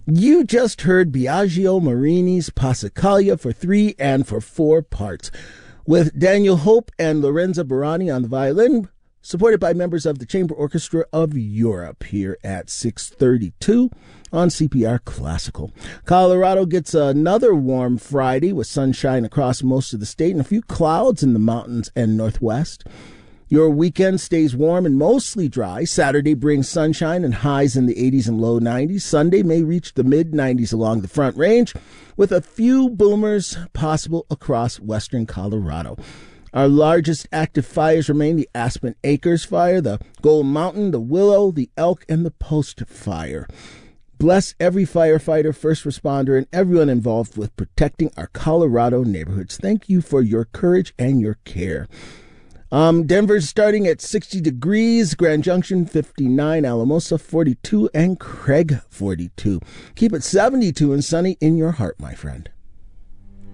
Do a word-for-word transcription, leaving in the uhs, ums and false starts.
You just heard Biagio Marini's Passacaglia for three and for four parts, with Daniel Hope and Lorenzo Barani on the violin, supported by members of the Chamber Orchestra of Europe here at six thirty-two on C P R Classical. Colorado gets another warm Friday with sunshine across most of the state and a few clouds in the mountains and northwest. Your weekend stays warm and mostly dry. Saturday brings sunshine and highs in the eighties and low nineties. Sunday may reach the mid nineties along the Front Range, with a few boomers possible across western Colorado. Our largest active fires remain the Aspen Acres fire, the Gold Mountain, the Willow, the Elk, and the Post fire. Bless every firefighter, first responder, and everyone involved with protecting our Colorado neighborhoods. Thank you for your courage and your care. Um, Denver's starting at sixty degrees, Grand Junction fifty-nine, Alamosa forty-two, and Craig forty-two. Keep it seventy-two and sunny in your heart, my friend.